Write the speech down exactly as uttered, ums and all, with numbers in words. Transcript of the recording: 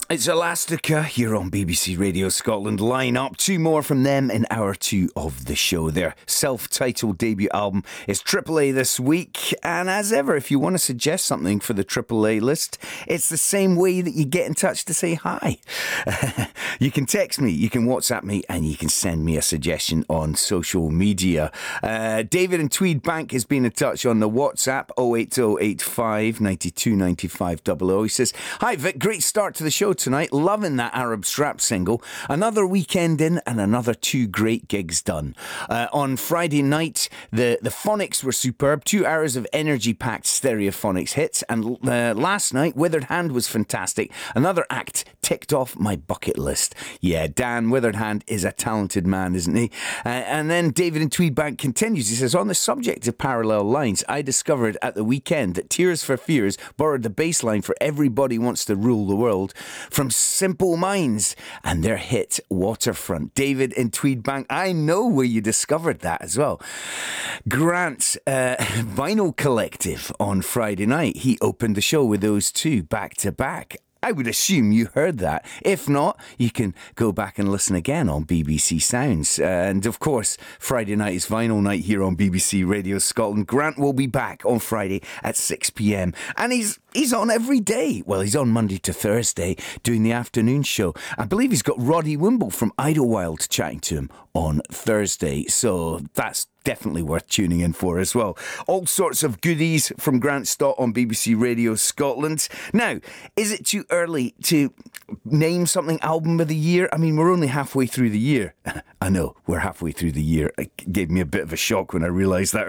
It's Elastica here on B B C Radio Scotland. Line up two more from them in hour two of the show. Their self-titled debut album is Triple A this week. And as ever, if you want to suggest something for the Triple A list, it's the same way that you get in touch to say hi. You can text me, you can WhatsApp me, and you can send me a suggestion on social media. Uh, David in Tweedbank has been in touch on the WhatsApp oh eight oh eight five nine two nine five double oh. He says, "Hi Vic, great start to the show tonight. Loving that Arab Strap single. Another weekend in and another two great gigs done. Uh, on Friday night, the, the phonics were superb. Two hours of energy-packed stereophonics hits. And uh, last night, Withered Hand was fantastic. Another act ticked off my bucket list." Yeah, Dan Withered Hand is a talented man, isn't he? Uh, and then David in Tweedbank continues. He says, "On the subject of parallel lines, I discovered at the weekend that Tears for Fears borrowed the bass line for Everybody Wants to Rule the World from Simple Minds and their hit Waterfront." David in Tweedbank, I know where you discovered that as well. Grant's uh, Vinyl Collective on Friday night. He opened the show with those two back to back. I would assume you heard that. If not, you can go back and listen again on B B C Sounds. Uh, and of course, Friday night is vinyl night here on B B C Radio Scotland. Grant will be back on Friday at six p.m. And he's he's on every day. Well, he's on Monday to Thursday doing the afternoon show. I believe he's got Roddy Wimble from Idlewild chatting to him on Thursday. So that's definitely worth tuning in for as well. All sorts of goodies from Grant Stott on B B C Radio Scotland. Now, is it too early to name something album of the year? I mean, we're only halfway through the year. I know, we're halfway through the year. It gave me a bit of a shock when I realised that